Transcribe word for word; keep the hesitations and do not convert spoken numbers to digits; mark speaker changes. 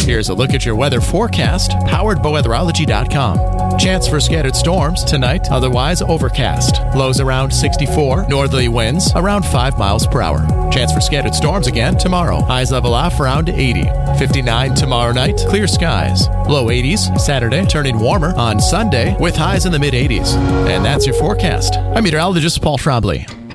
Speaker 1: Here's a look at your weather forecast, powered by weatherology dot com. Chance for scattered storms tonight, otherwise overcast. Lows around sixty-four, northerly winds around five miles per hour. Chance for scattered storms again tomorrow. Highs level off around eighty. fifty-nine tomorrow night, clear skies. Low eighties Saturday, turning warmer on Sunday with highs in the mid eighties. And that's your forecast. I'm meteorologist Paul Trombley.